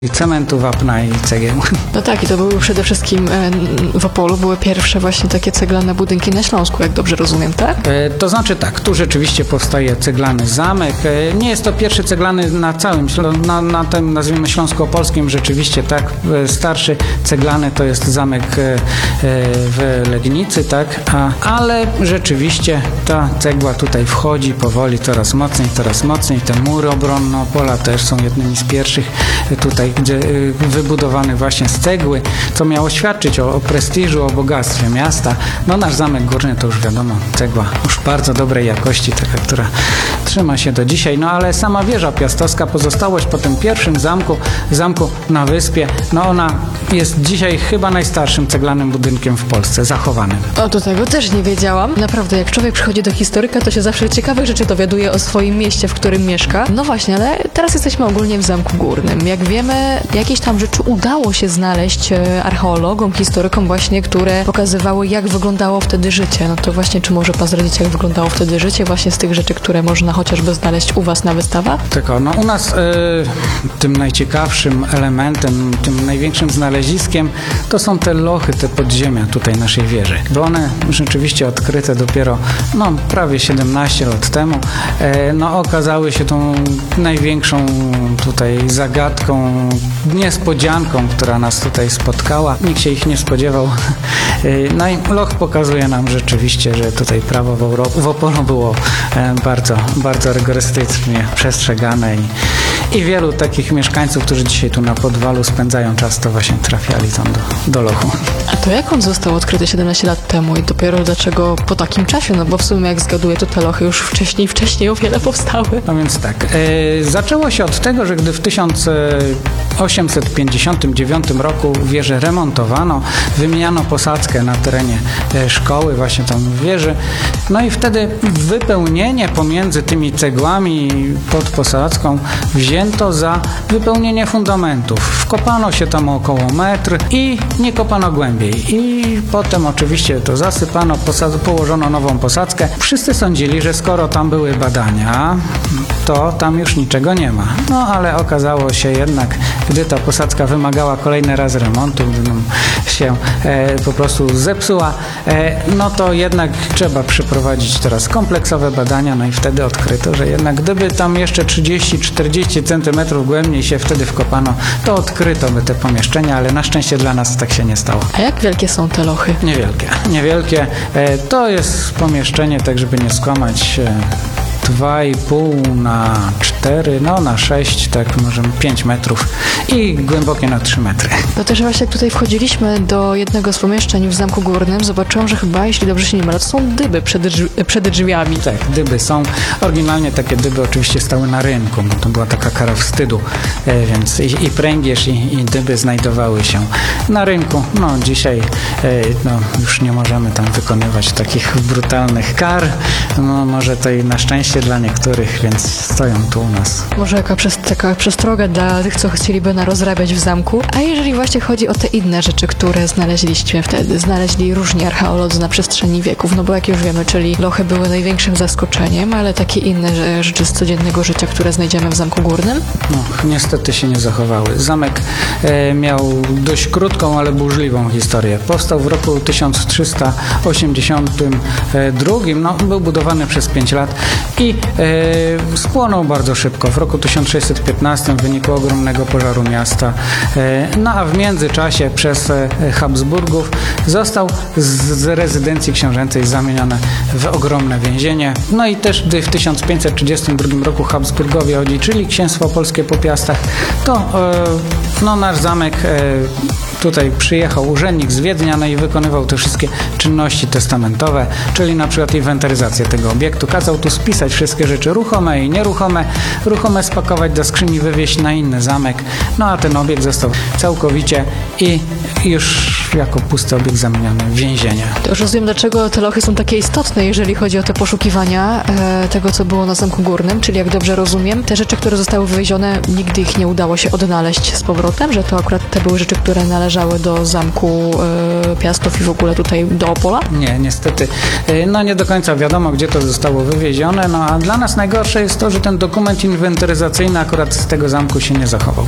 cementu, wapna i cegieł. No tak, i to były przede wszystkim w Opolu były pierwsze właśnie takie ceglane budynki na Śląsku, jak dobrze rozumiem, tak? To znaczy tak, tu rzeczywiście powstaje ceglany zamek. Nie jest to pierwszy ceglany na całym, na tym nazwijmy Śląsko-Opolskim, rzeczywiście tak, starszy ceglany to jest zamek w Legnicy, tak, ale rzeczywiście ta cegła tutaj wchodzi powoli coraz mocniej. Te mury obronne Opola też są jednymi z pierwszych tutaj, gdzie wybudowany właśnie z cegły, co miało świadczyć o prestiżu, o bogactwie miasta. No nasz zamek górny to już wiadomo, cegła już bardzo dobrej jakości, taka, która trzyma się do dzisiaj. No ale sama wieża piastowska, pozostałość po tym pierwszym zamku na wyspie, no ona jest dzisiaj chyba najstarszym ceglanym budynkiem w Polsce, zachowanym. O, do tego też nie wiedziałam. Naprawdę, jak człowiek przychodzi do historyka, to się zawsze ciekawych rzeczy dowiaduje o swoim mieście, w którym mieszka. No właśnie, ale teraz jesteśmy ogólnie w Zamku Górnym. Jak wiemy, jakieś tam rzeczy udało się znaleźć archeologom, historykom właśnie, które pokazywały, jak wyglądało wtedy życie. No to właśnie, czy może pan zdradzić, jak wyglądało wtedy życie właśnie z tych rzeczy, które można chociażby znaleźć u was na wystawach? Tylko, no u nas tym najciekawszym elementem, tym największym znaleziskiem to są te lochy, te podziemia tutaj naszej wieży. Bo one rzeczywiście odkryte dopiero prawie 17 lat temu. Okazały się tą największą tutaj zagadką, niespodzianką, która nas tutaj spotkała. Nikt się ich nie spodziewał. No i loch pokazuje nam rzeczywiście, że tutaj prawo w Opolu było bardzo, bardzo rygorystycznie przestrzegane i wielu takich mieszkańców, którzy dzisiaj tu na Podwalu spędzają czas, to właśnie trafiali tam do lochu. A to jak on został odkryty 17 lat temu i dopiero dlaczego po takim czasie? No bo w sumie, jak zgaduję, to te lochy już wcześniej o wiele powstały. No więc tak, zaczęło się od tego, że gdy w 1859 roku wieżę remontowano, wymieniano posadzkę na terenie szkoły, właśnie tam w wieży, no i wtedy wypełnienie pomiędzy tymi cegłami pod posadzką wzięto za wypełnienie fundamentów. Wkopano się tam około metr i nie kopano głębiej. I potem oczywiście to zasypano, położono nową posadzkę. Wszyscy sądzili, że skoro tam były badania, to tam już niczego nie ma. No ale okazało się jednak, gdy ta posadzka wymagała kolejny raz remontu, gdy nam się po prostu zepsuła, no to jednak trzeba przeprowadzić teraz kompleksowe badania, no i wtedy odkryto, że jednak gdyby tam jeszcze 30-40 centymetrów głębiej się wtedy wkopano, to odkryto by te pomieszczenia, ale na szczęście dla nas tak się nie stało. A jak wielkie są te lochy? Niewielkie. To jest pomieszczenie, tak żeby nie skłamać, 2,5 na 4, na 6, tak może 5 metrów i głębokie na 3 metry. No też właśnie jak tutaj wchodziliśmy do jednego z pomieszczeń w Zamku Górnym, zobaczyłam, że chyba, jeśli dobrze się nie mylę, to są dyby przed drzwiami. Tak, dyby są. Oryginalnie takie dyby oczywiście stały na rynku, bo to była taka kara wstydu, więc i pręgierz, i dyby znajdowały się na rynku. No dzisiaj już nie możemy tam wykonywać takich brutalnych kar. No może to i na szczęście dla niektórych, więc stoją tu u nas. Może taka przestroga dla tych, co chcieliby rozrabiać w zamku. A jeżeli właśnie chodzi o te inne rzeczy, które znaleźliście wtedy, znaleźli różni archeolodzy na przestrzeni wieków, no bo jak już wiemy, czyli lochy były największym zaskoczeniem, ale takie inne rzeczy z codziennego życia, które znajdziemy w Zamku Górnym? No, niestety się nie zachowały. Zamek miał dość krótką, ale burzliwą historię. Powstał w roku 1382, był budowany przez 5 lat i spłonął bardzo szybko. W roku 1615 w wyniku ogromnego pożaru miasta, a w międzyczasie przez Habsburgów został z rezydencji książęcej zamieniony w ogromne więzienie. No i też gdy w 1532 roku Habsburgowie odziedziczyli księstwo polskie po Piastach, to nasz zamek tutaj przyjechał urzędnik z Wiednia, no i wykonywał te wszystkie czynności testamentowe, czyli na przykład inwentaryzację tego obiektu. Kazał tu spisać wszystkie rzeczy ruchome i nieruchome, ruchome spakować do skrzyni, wywieźć na inny zamek, a ten obiekt został całkowicie i już jako pusty obiekt zamieniony w więzienie. To już rozumiem, dlaczego te lochy są takie istotne, jeżeli chodzi o te poszukiwania tego, co było na Zamku Górnym, czyli jak dobrze rozumiem, te rzeczy, które zostały wywiezione, nigdy ich nie udało się odnaleźć z powrotem, że to akurat te były rzeczy, które należały do Zamku Piastów i w ogóle tutaj do Opola? Nie, niestety. Nie do końca wiadomo, gdzie to zostało wywiezione, a dla nas najgorsze jest to, że ten dokument inwentaryzacyjny akurat z tego zamku się nie zachował.